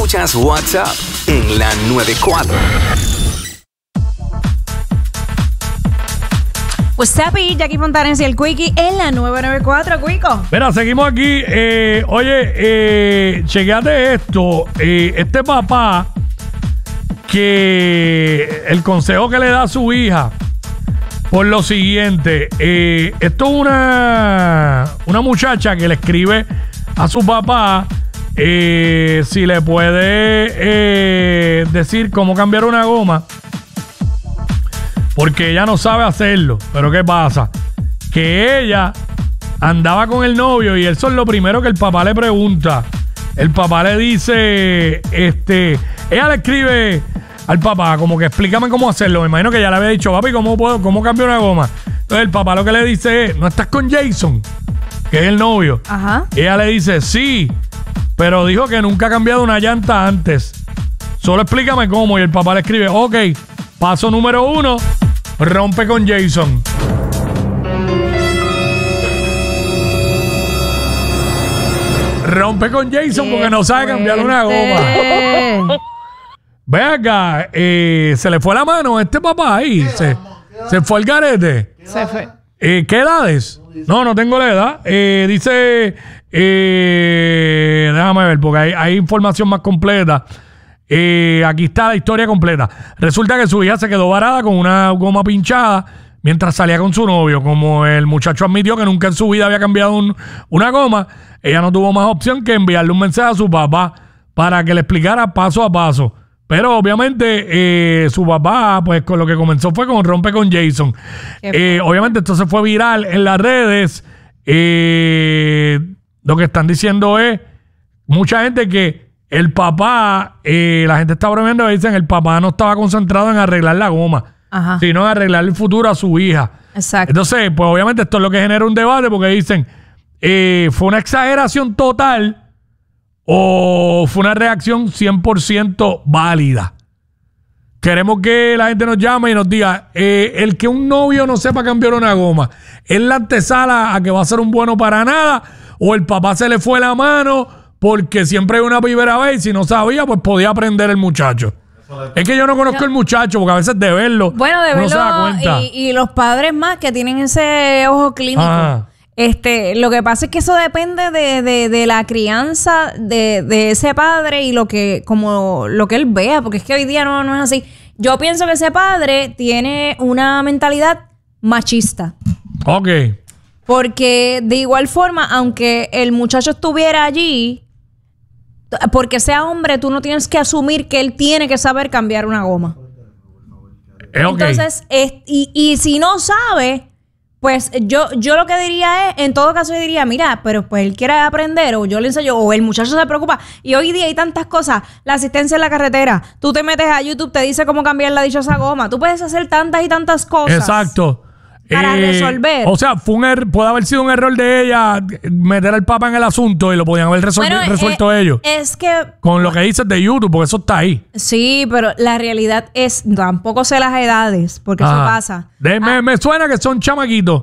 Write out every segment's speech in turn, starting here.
Escuchas WhatsApp en la 94. What's up, Jackie Fontanes y el Quickie en la 994, Quico. Mira, seguimos aquí. Chequéate esto. Este papá, que el consejo que le da a su hija, por lo siguiente. Esto es una muchacha que le escribe a su papá si le puede decir cómo cambiar una goma. Porque ella no sabe hacerlo. Pero ¿qué pasa? Que ella andaba con el novio y eso es lo primero que el papá le pregunta. El papá le dice, ella le escribe al papá como que explícame cómo hacerlo. Me imagino que ella le había dicho, papi, ¿cómo cambio una goma? Entonces el papá lo que le dice es, ¿no estás con Jason? Que es el novio. Ajá. Ella le dice, sí, pero dijo que nunca ha cambiado una llanta antes. Solo explícame cómo. Y el papá le escribe, ok, paso número 1, rompe con Jason. Rompe con Jason porque no sabe cambiar una goma. Ve acá, se le fue la mano a este papá ahí. Se fue al garete. Se fue. ¿Qué edades? No tengo la edad. Dice, déjame ver porque hay información más completa. Aquí está la historia completa. Resulta que su hija se quedó varada con una goma pinchada mientras salía con su novio. Como el muchacho admitió que nunca en su vida había cambiado una goma, ella no tuvo más opción que enviarle un mensaje a su papá para que le explicara paso a paso. Pero obviamente su papá, pues con lo que comenzó fue con rompe con Jason. Obviamente esto se fue viral en las redes. Lo que están diciendo es mucha gente que el papá, la gente está bromeando y dicen el papá no estaba concentrado en arreglar la goma, sino en arreglar el futuro a su hija. Exacto. Entonces, pues obviamente esto es lo que genera un debate porque dicen, ¿fue una exageración total o fue una reacción 100% válida? Queremos que la gente nos llame y nos diga, el que un novio no sepa cambiar una goma, ¿es la antesala a que va a ser un bueno para nada? ¿O el papá se le fue la mano porque siempre hay una primera vez y si no sabía, pues podía aprender el muchacho? Es que yo no conozco el muchacho porque a veces de verlo, bueno, de uno verlo se da cuenta. y los padres más que tienen ese ojo clínico. Lo que pasa es que eso depende de la crianza de ese padre y lo que él vea, porque es que hoy día no es así. Yo pienso que ese padre tiene una mentalidad machista. Ok. Porque de igual forma, aunque el muchacho estuviera allí, porque sea hombre, tú no tienes que asumir que él tiene que saber cambiar una goma. Okay. Entonces, y si no sabe, pues yo lo que diría es, en todo caso yo diría, mira, pero pues él quiere aprender, o yo le enseño, o el muchacho se preocupa. Y hoy día hay tantas cosas, la asistencia en la carretera, tú te metes a YouTube, te dice cómo cambiar la dichosa goma, tú puedes hacer tantas y tantas cosas. Exacto. Para resolver. O sea, puede haber sido un error de ella meter al papá en el asunto y lo podían haber resuelto ellos. Es que... Con lo que dices de YouTube, porque eso está ahí. Sí, pero la realidad es... Tampoco sé las edades, porque eso pasa. Me suena que son chamaquitos.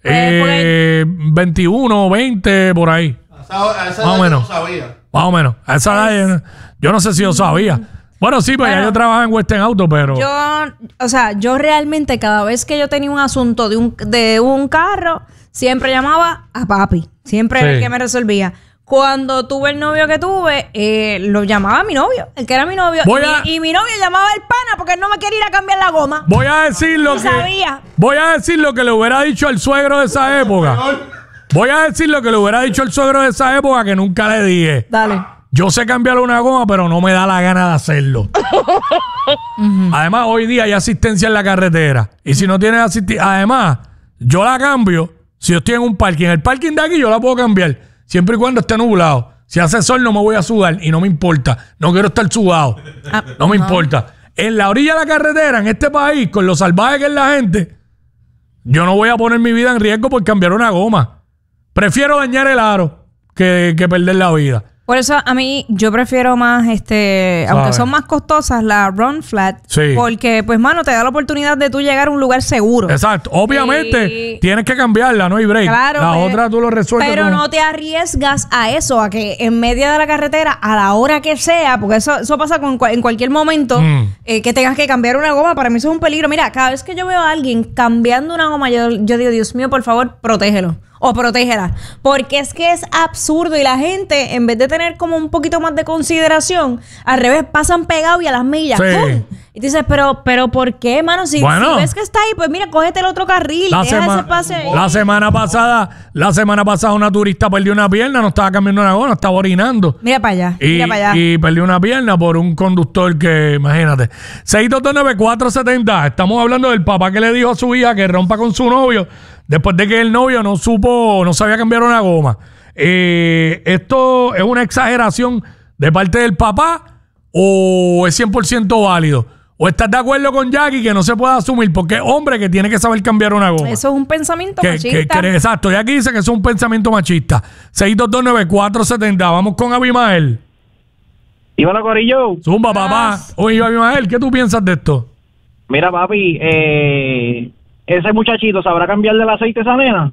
21, 20, por ahí. A esa más o menos. No sabía. Más o menos. A esa edad yo no sé si yo sabía. Bueno, sí, pues ya yo trabajaba en Western Auto, pero... Yo realmente cada vez que yo tenía un asunto de un carro, siempre llamaba a papi. Siempre era el que me resolvía. Cuando tuve el novio que tuve, lo llamaba a mi novio, el que era mi novio. Y mi novio llamaba al pana porque él no me quería ir a cambiar la goma. Voy a decir lo que le hubiera dicho al suegro de esa época. Voy a decir lo que le hubiera dicho al suegro de esa época que nunca le dije. Dale. Yo sé cambiar una goma, pero no me da la gana de hacerlo. Además, hoy día hay asistencia en la carretera. Y si no tienes asistencia... Además, yo la cambio si yo estoy en un parking. En el parking de aquí yo la puedo cambiar. Siempre y cuando esté nublado. Si hace sol no me voy a sudar y no me importa. No quiero estar sudado. No me importa. En la orilla de la carretera, en este país, con lo salvaje que es la gente, yo no voy a poner mi vida en riesgo por cambiar una goma. Prefiero dañar el aro que perder la vida. Por eso a mí yo prefiero más, aunque son más costosas, la Run Flat. Sí. Porque, pues, mano, te da la oportunidad de tú llegar a un lugar seguro. Exacto. Obviamente tienes que cambiarla, no hay break. Claro, la otra tú lo resuelves. Pero no te arriesgas a eso, a que en medio de la carretera, a la hora que sea, porque eso pasa en cualquier momento, que tengas que cambiar una goma. Para mí eso es un peligro. Mira, cada vez que yo veo a alguien cambiando una goma, yo digo, Dios mío, por favor, protégelo. O protégela. Porque es que es absurdo y la gente, en vez de tener como un poquito más de consideración, al revés, pasan pegados y a las millas. Sí. ¡Pum! Y tú dices, pero ¿por qué, mano? Si ves que está ahí, pues mira, cógete el otro carril. La semana pasada una turista perdió una pierna, no estaba cambiando una goma, estaba orinando. Mira para allá, Y perdió una pierna por un conductor que, imagínate. 6229470. Estamos hablando del papá que le dijo a su hija que rompa con su novio después de que el novio no sabía cambiar una goma. ¿Esto es una exageración de parte del papá o es 100% válido? ¿O estás de acuerdo con Jackie que no se puede asumir porque es hombre que tiene que saber cambiar una goma? Eso es un pensamiento machista. Exacto, Jackie dice que eso es un pensamiento machista. 6229470. Vamos con Abimael. Y bueno, Corillo. Zumba, papá. Oye, Abimael, ¿qué tú piensas de esto? Mira, papi, ese muchachito sabrá cambiarle el aceite a esa nena.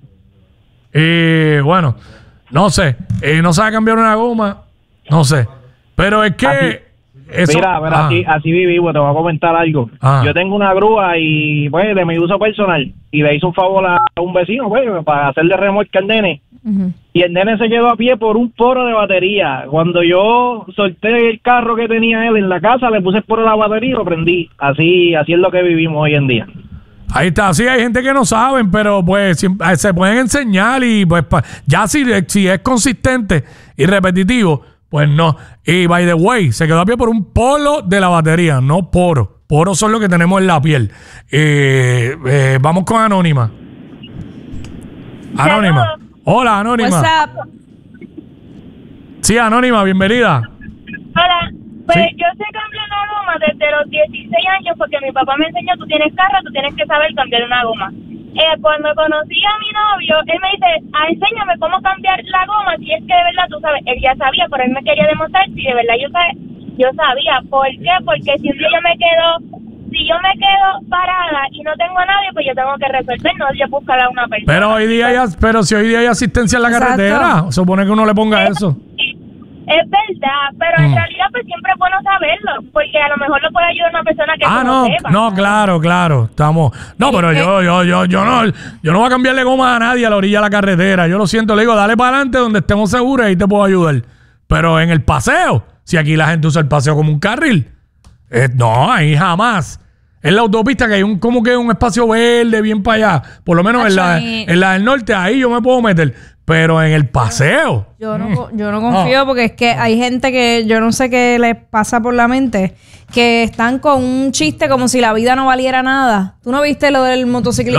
Bueno, no sé. No sabe cambiar una goma. No sé. Pero es que... Mira, así vivimos, te voy a comentar algo. Yo tengo una grúa y pues de mi uso personal y le hice un favor a un vecino pues para hacerle remolque al nene. Y el nene se quedó a pie por un poro de batería. Cuando yo solté el carro que tenía él en la casa, le puse el poro de la batería y lo prendí. Así es lo que vivimos hoy en día. Ahí está, sí, hay gente que no saben, pero pues se pueden enseñar y pues ya si es consistente y repetitivo, pues no. Y by the way, se quedó a pie por un polo de la batería, no poro. Poros son los que tenemos en la piel. Vamos con Anónima. Anónima. Saludos. Hola, Anónima. What's up? Sí, Anónima, bienvenida. Hola, pues Sí. yo sé cambiar una goma desde los 16 años porque mi papá me enseñó, tú tienes carro, tú tienes que saber cambiar una goma. Cuando conocí a mi novio, él me dice, enséñame cómo cambiar la goma, si es que de verdad tú sabes, él ya sabía, pero él me quería demostrar si de verdad yo sabía. ¿Por qué? Porque si un día yo me quedo parada y no tengo a nadie, pues yo tengo que resolver, no yo buscar a una persona. Pero si hoy día hay asistencia en la Exacto. carretera, supone que uno le ponga eso. Es verdad, pero en realidad pues siempre es bueno saberlo, porque a lo mejor lo puede ayudar una persona que no sepa. No, claro, estamos. No, pero yo no voy a cambiarle goma a nadie a la orilla de la carretera. Yo lo siento, le digo, dale para adelante donde estemos seguros y ahí te puedo ayudar. Pero en el paseo, si aquí la gente usa el paseo como un carril, no, ahí jamás. En la autopista que hay como que un espacio verde bien para allá, por lo menos en la del norte, ahí yo me puedo meter. Pero en el paseo. Yo no confío porque es que hay gente que yo no sé qué les pasa por la mente, que están con un chiste como si la vida no valiera nada. ¿Tú no viste lo del motociclista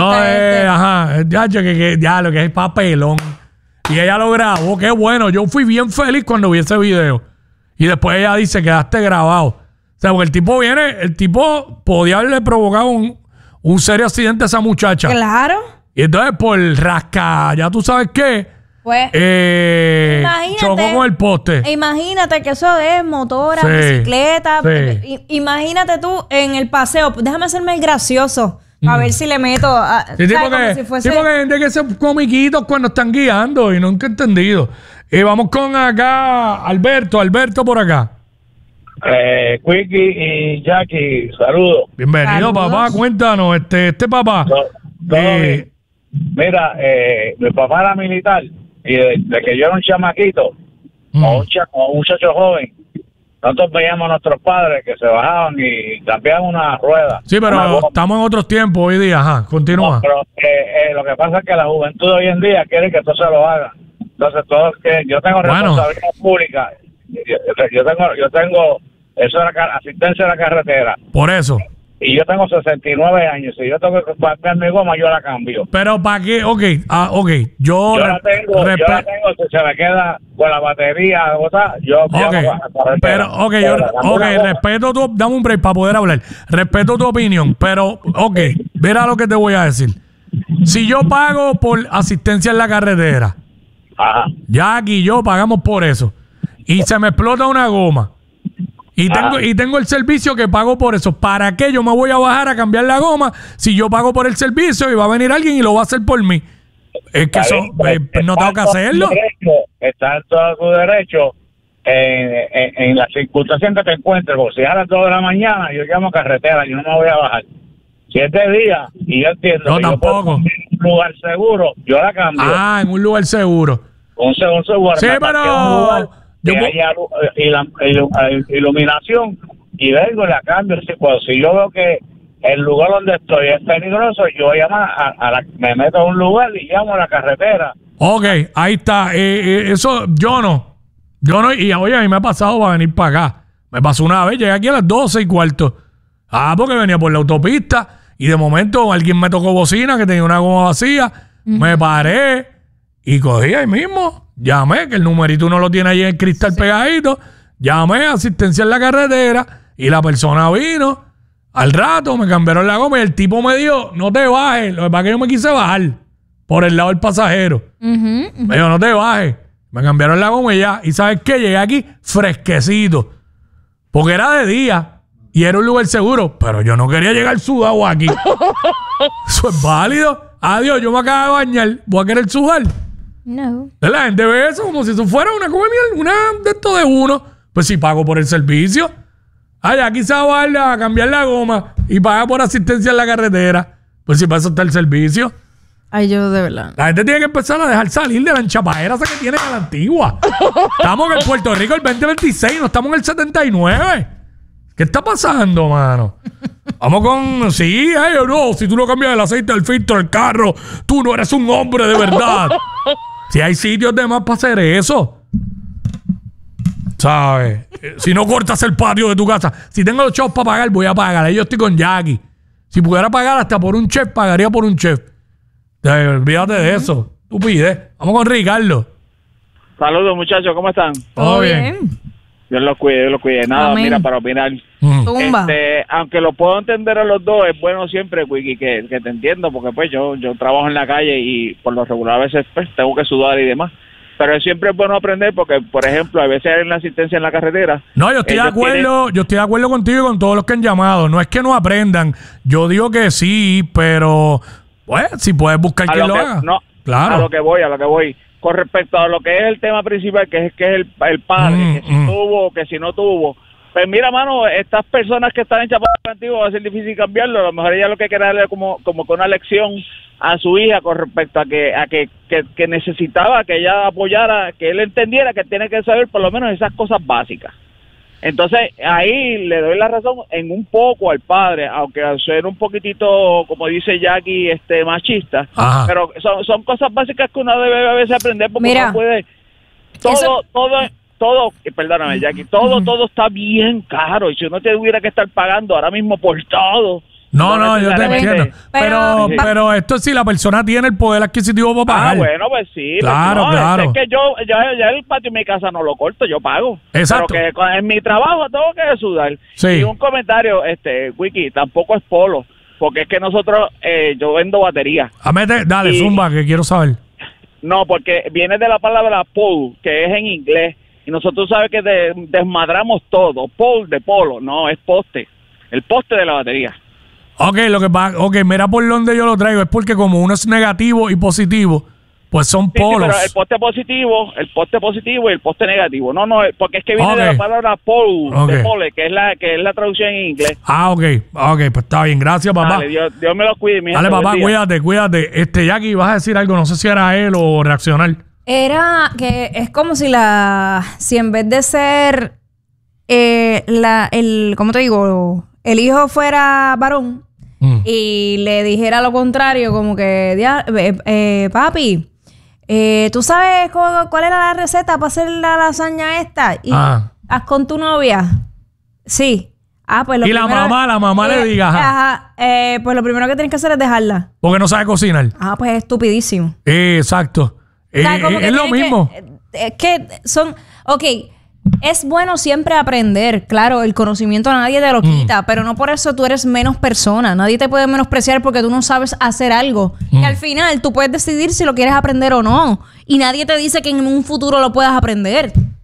Ya, lo que es papelón. Y ella lo grabó, qué bueno. Yo fui bien feliz cuando vi ese video. Y después ella dice, quedaste grabado. O sea, porque el tipo podía haberle provocado un serio accidente a esa muchacha. Claro. Y entonces por rasca, ya tú sabes qué. Pues, chocó con el poste. Imagínate que eso es motora, Sí, bicicleta. sí. Imagínate tú en el paseo. Déjame hacerme el gracioso. A ver si le meto. Sí, ¿sabes? Como si fuese... porque hay gente que se comiquitos cuando están guiando y nunca he entendido. Vamos con acá, Alberto por acá. Quickie y Jackie, saludos. Bienvenido, Saludos. papá. Cuéntanos, este papá. Mira, mi papá era militar y de que yo era un chamaquito o un muchacho joven, nosotros veíamos a nuestros padres que se bajaban y cambiaban una rueda. Sí, pero estamos en otros tiempos hoy día. Ajá, continúa. No, pero lo que pasa es que la juventud de hoy en día quiere que todo se lo haga. Entonces, yo tengo responsabilidad pública. Yo tengo eso de la asistencia de la carretera. Por eso. Y yo tengo 69 años. Si yo tengo que cambiar mi goma, yo la cambio. Pero ¿para qué? Ok. Yo la tengo, si se me queda con la batería, respeto tu... Dame un break para poder hablar. Respeto tu opinión, pero, mira lo que te voy a decir. Si yo pago por asistencia en la carretera, Ajá. Jackie y yo pagamos por eso, y se me explota una goma. Y tengo el servicio que pago por eso. ¿Para qué yo me voy a bajar a cambiar la goma si yo pago por el servicio y va a venir alguien y lo va a hacer por mí? Es que eso, no tengo que hacerlo. Está en todo tu derecho en las circunstancias que te encuentres. Porque si es a las 2 de la mañana, yo llamo carretera, yo no me voy a bajar. Si es de día, y yo entiendo que tampoco. Yo en un lugar seguro, yo la cambio. En un lugar seguro. Un seguro. Sí, pero... iluminación y vengo y la cambio. Si yo veo que el lugar donde estoy es peligroso, yo llamo me meto a un lugar y llamo a la carretera. Ok, ahí está. Eso yo no, y oye, a mí me ha pasado para venir para acá. Me pasó una vez, llegué aquí a las 12:15. Porque venía por la autopista y de momento alguien me tocó bocina que tenía una goma vacía. Me paré y cogí ahí mismo. Llamé, que el numerito uno lo tiene ahí en el cristal pegadito. Llamé a asistencia en la carretera y la persona vino. Al rato me cambiaron la goma y el tipo me dijo, no te bajes. Lo que pasa es que yo me quise bajar por el lado del pasajero. Me dijo, no te bajes. Me cambiaron la goma y ya. Y ¿sabes qué? Llegué aquí fresquecito. Porque era de día y era un lugar seguro. Pero yo no quería llegar sudado aquí. Eso es válido. Adiós, yo me acabo de bañar. ¿Voy a querer sudar? No. La gente ve eso como si eso fuera una de esto de uno. Pues si pago por el servicio. Aquí se va a cambiar la goma y paga por asistencia en la carretera. Pues si para eso está el servicio. Ay, yo de verdad. La gente tiene que empezar a dejar salir de la enchapadera esa que tiene a la antigua. Estamos en Puerto Rico el 2026, no estamos en el 79. ¿Qué está pasando, mano? Vamos con... Sí, no, si tú no cambias el aceite del filtro del carro, tú no eres un hombre de verdad. Si hay sitios de más para hacer eso. ¿Sabes? Si no cortas el patio de tu casa. Si tengo los chavos para pagar, voy a pagar. Ahí yo estoy con Jackie. Si pudiera pagar hasta por un chef, pagaría por un chef. Olvídate de eso. Tú pides. Vamos con Ricardo. Saludos, muchachos. ¿Cómo están? Todo bien. Dios los cuide. Nada, Amén. Mira, para opinar. Tumba. Aunque lo puedo entender a los dos, es bueno siempre, Wiki, que te entiendo, porque pues yo trabajo en la calle y por lo regular a veces pues tengo que sudar y demás. Pero siempre es bueno aprender porque, por ejemplo, a veces hay una asistencia en la carretera. No, yo estoy de acuerdo contigo y con todos los que han llamado. No es que no aprendan. Yo digo que sí, pero pues si puedes buscar quien lo haga. No, claro. A lo que voy. Con respecto a lo que es el tema principal, que es el padre, que si tuvo, que si no tuvo. Pues mira, mano, estas personas que están en Chapada Antiguo va a ser difícil cambiarlo. A lo mejor ella lo que quiere darle como que una lección a su hija con respecto a que necesitaba que ella apoyara, que él entendiera que tiene que saber por lo menos esas cosas básicas. Entonces, ahí le doy la razón en un poco al padre, aunque al ser un poquitito, como dice Jackie, machista. Ajá. Pero son cosas básicas que uno debe a veces aprender porque uno puede... Todo, perdóname, Jackie, todo está bien caro y si uno tuviera que estar pagando ahora mismo por todo... No, yo te entiendo. Pero esto sí, la persona tiene el poder adquisitivo para pagar. Bueno, pues sí. Claro. Es que yo ya el patio de mi casa no lo corto, yo pago. Exacto. Pero que en mi trabajo tengo que sudar. Sí. Y un comentario, Wiki, tampoco es polo, porque es que nosotros, yo vendo baterías. Dale, zumba, que quiero saber. No, porque viene de la palabra pole, que es en inglés, y nosotros sabes que desmadramos todo. Pole de polo, no, es poste. El poste de la batería. Mira por dónde yo lo traigo. Es porque como uno es negativo y positivo, pues son polos. Sí, pero el poste positivo y el poste negativo. No, porque es que viene de la palabra pole, de pole, que es la traducción en inglés. Pues está bien. Gracias, papá. Dale, Dios me lo cuide, mi Dale, papá, cuídate. Jackie, vas a decir algo, no sé si era él o reaccionar. Era que es como si en vez de ser ¿cómo te digo? El hijo fuera varón y le dijera lo contrario, como que papi, ¿tú sabes cuál era la receta para hacer la lasaña esta? Y haz con tu novia. Sí. Pues y la mamá le diga, pues lo primero que tienes que hacer es dejarla. Porque no sabe cocinar. Pues es estupidísimo. Exacto. Es lo mismo. Es que son... Ok, es bueno siempre aprender. Claro, el conocimiento nadie te lo quita, pero no por eso tú eres menos persona. Nadie te puede menospreciar porque tú no sabes hacer algo. Y al final tú puedes decidir si lo quieres aprender o no. Y nadie te dice que en un futuro lo puedas aprender.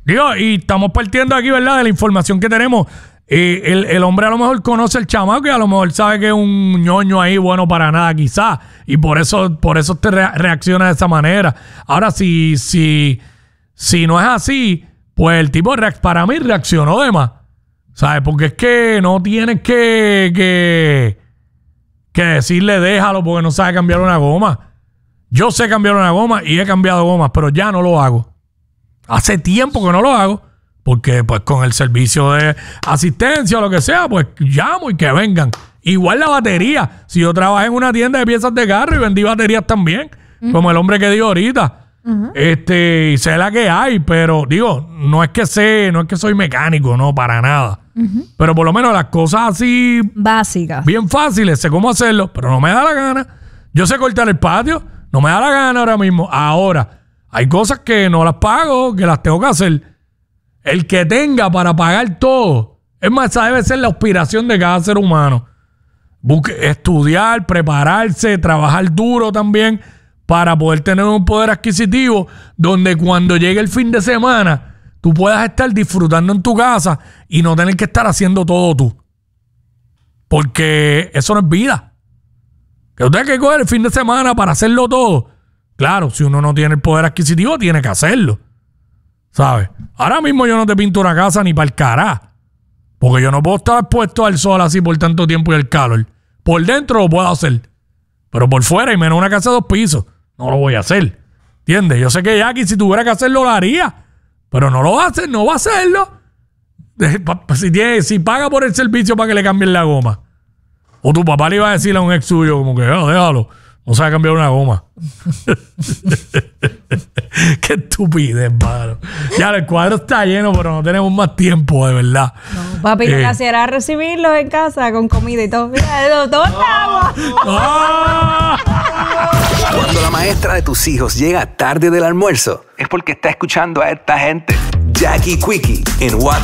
Digo, y estamos partiendo aquí, ¿verdad? De la información que tenemos. El hombre a lo mejor conoce al chamaco y a lo mejor sabe que es un ñoño ahí bueno para nada quizás. Y por eso te reacciona de esa manera. Ahora, si no es así, pues el tipo para mí reaccionó de más. ¿Sabes? Porque es que no tienes que decirle déjalo porque no sabe cambiar una goma. Yo sé cambiar una goma y he cambiado gomas, pero ya no lo hago. Hace tiempo que no lo hago. Porque pues con el servicio de asistencia o lo que sea, pues llamo y que vengan. Igual la batería. Si yo trabajé en una tienda de piezas de carro y vendí baterías también, como el hombre que dijo ahorita. Y sé la que hay, pero digo, no es que soy mecánico, no, para nada. Pero por lo menos las cosas así básicas, bien fáciles, sé cómo hacerlo, pero no me da la gana. Yo sé cortar el patio, no me da la gana ahora mismo. Ahora, hay cosas que no las pago, que las tengo que hacer. El que tenga para pagar todo, es más, esa debe ser la aspiración de cada ser humano. Estudiar, prepararse, trabajar duro también para poder tener un poder adquisitivo donde cuando llegue el fin de semana tú puedas estar disfrutando en tu casa y no tener que estar haciendo todo tú. Porque eso no es vida. Que usted tiene que coger el fin de semana para hacerlo todo. Claro, si uno no tiene el poder adquisitivo, tiene que hacerlo. ¿Sabes? Ahora mismo yo no te pinto una casa ni para el cará. Porque yo no puedo estar expuesto al sol así por tanto tiempo y al calor. Por dentro lo puedo hacer. Pero por fuera, y menos una casa de 2 pisos, no lo voy a hacer. ¿Entiendes? Yo sé que Jackie, si tuviera que hacerlo, lo haría. Pero no lo va a hacer, no va a hacerlo. Si paga por el servicio para que le cambien la goma. O tu papá le iba a decir a un ex suyo como que, déjalo. No sabe cambiar una goma. Qué estupidez, mano. Ya, el cuadro está lleno, pero no tenemos más tiempo, de verdad. No, papi, lo que hacía era recibirlos en casa con comida y todo. Mira, todo está agua. Cuando la maestra de tus hijos llega tarde del almuerzo, es porque está escuchando a esta gente. Jackie Quickie en WhatsApp.